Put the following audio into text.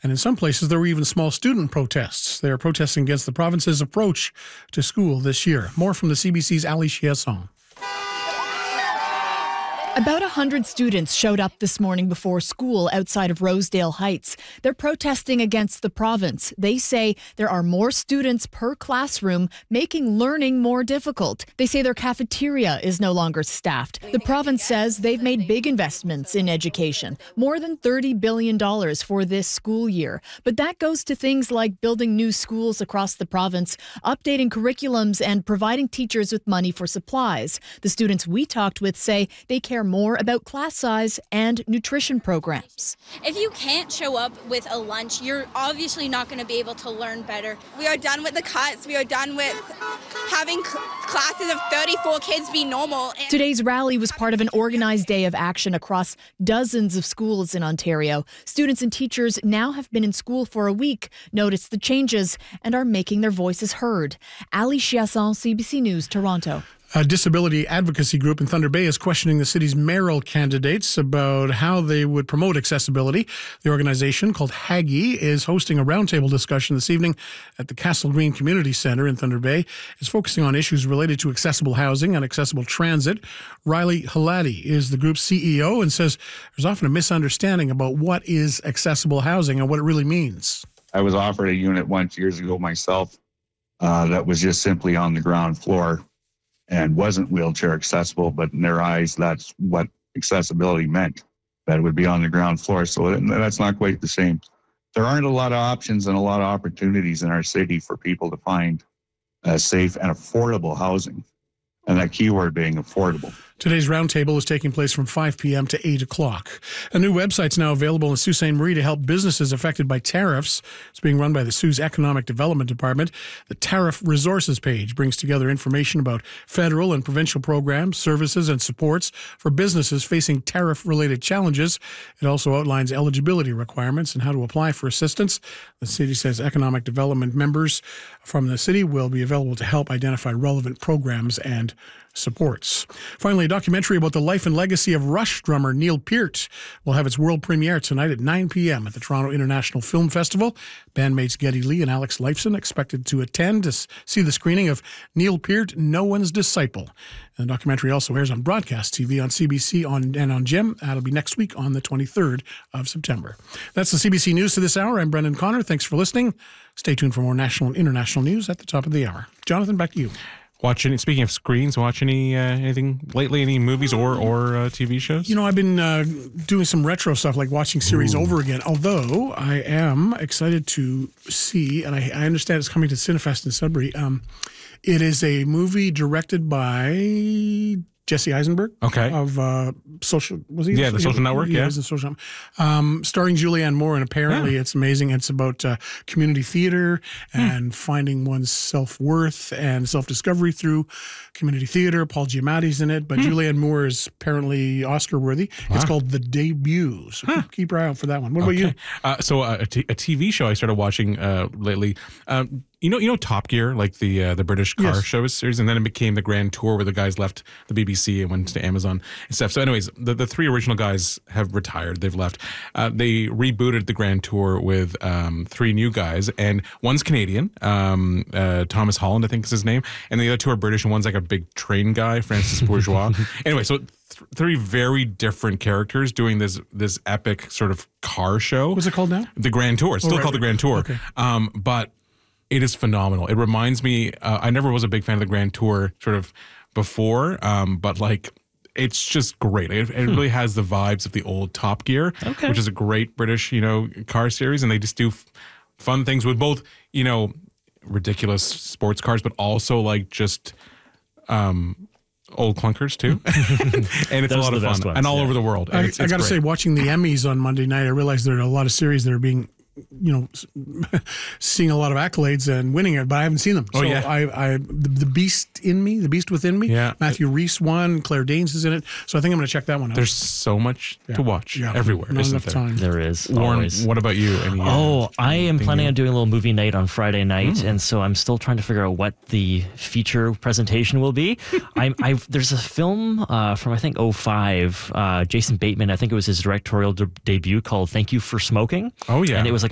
And in some places, there were even small student protests. They are protesting against the province's approach to school this year. More from the CBC's Ali Chiasson. About 100 students showed up this morning before school outside of Rosedale Heights. They're protesting against the province. They say there are more students per classroom, making learning more difficult. They say their cafeteria is no longer staffed. The province says they've made big investments in education, more than $30 billion for this school year. But that goes to things like building new schools across the province, updating curriculums, and providing teachers with money for supplies. The students we talked with say they care more about class size and nutrition programs. If you can't show up with a lunch, you're obviously not going to be able to learn better. We are done with the cuts. We are done with having classes of 34 kids be normal. Today's rally was part of an organized day of action across dozens of schools in Ontario. Students and teachers now have been in school for a week, noticed the changes, and are making their voices heard. Ali Chiasson, CBC News, Toronto. A disability advocacy group in Thunder Bay is questioning the city's mayoral candidates about how they would promote accessibility. The organization, called HAGGI, is hosting a roundtable discussion this evening at the Castle Green Community Centre in Thunder Bay. It's focusing on issues related to accessible housing and accessible transit. Riley Halati is the group's CEO and says there's often a misunderstanding about what is accessible housing and what it really means. I was offered a unit once years ago myself that was just simply on the ground floor and wasn't wheelchair accessible, but in their eyes, that's what accessibility meant, that it would be on the ground floor. So that's not quite the same. There aren't a lot of options and a lot of opportunities in our city for people to find safe and affordable housing, and that keyword being affordable. Today's roundtable is taking place from 5 p.m. to 8 o'clock. A new website's now available in Sault Ste. Marie to help businesses affected by tariffs. It's being run by the Sault's Economic Development Department. The Tariff Resources page brings together information about federal and provincial programs, services, and supports for businesses facing tariff-related challenges. It also outlines eligibility requirements and how to apply for assistance. The city says economic development members from the city will be available to help identify relevant programs and supports. Finally, a documentary about the life and legacy of Rush drummer Neil Peart will have its world premiere tonight at 9 p.m. at the Toronto International Film Festival. Bandmates Geddy Lee and Alex Lifeson expected to attend to see the screening of Neil Peart, No One's Disciple. And the documentary also airs on broadcast TV on CBC and on GEM. That'll be next week on the 23rd of September. That's the CBC News to this hour. I'm Brendan Connor. Thanks for listening. Stay tuned for more national and international news at the top of the hour. Jonathan, back to you. Speaking of screens, watch anything lately? Any movies or TV shows? You know, I've been doing some retro stuff, like watching series over again. Although I am excited to see, and I understand it's coming to Cinefest in Sudbury. It is a movie directed by Jesse Eisenberg. Okay. Of Social, was he? Yeah, the Social Network. Yeah, he's in Social Network. Starring Julianne Moore, and apparently it's amazing. It's about community theater and finding one's self-worth and self-discovery through community theater. Paul Giamatti's in it, but Julianne Moore is apparently Oscar-worthy. It's called The Debut, so keep your eye out for that one. What about you? So a TV show I started watching lately. You know Top Gear, like the British car show series, and then it became the Grand Tour where the guys left the BBC and went to Amazon and stuff. So anyways, the three original guys have retired. They've left. They rebooted the Grand Tour with three new guys, and one's Canadian, Thomas Holland, I think is his name, and the other two are British, and one's like a big train guy, Francis Bourgeois. Anyway, so three very different characters doing this epic sort of car show. What's it called now? The Grand Tour. It's still called the Grand Tour. Okay. But it is phenomenal. It reminds me, I never was a big fan of the Grand Tour sort of before, but like, it's just great. It really has the vibes of the old Top Gear, which is a great British, car series. And they just do fun things with both, ridiculous sports cars, but also like just old clunkers too. And it's a lot of fun and all over the world. And I got to say, watching the Emmys on Monday night, I realized there are a lot of series that are being seeing a lot of accolades and winning it, but I haven't seen them. The Beast in Me, The Beast Within Me. Yeah. Matthew Rhys won, Claire Danes is in it. So I think I'm going to check that one out. There's so much to watch everywhere. Not enough time. There is. Warren, always. What about you? I am planning on doing a little movie night on Friday night, and so I'm still trying to figure out what the feature presentation will be. There's a film from I think 2005, Jason Bateman, I think it was his directorial debut called Thank You for Smoking. Oh yeah. And it was like